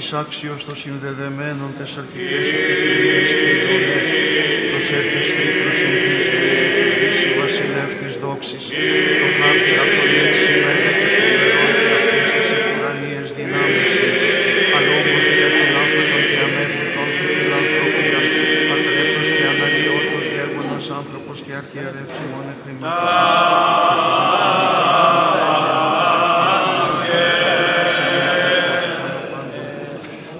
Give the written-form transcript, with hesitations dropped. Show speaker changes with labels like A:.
A: δυσάξιος των συνδεδεμένων τες αρχικές επιθυμίες και ειδονές, προσεύχες θρύκρος εμπίζου, εις βασιλεύ της δόξης, το χάρτη απολύτης σημαίνει και φοβερόν και αυτές τις επουρανίες δυνάμεις, αλλά όμως δια των άφετων και αμέτρητων σου φιλανθρωπία, πατρέπτος και αναλυότος γέγονας άνθρωπος και αρχιερεύσιμον εχρηματικός, και της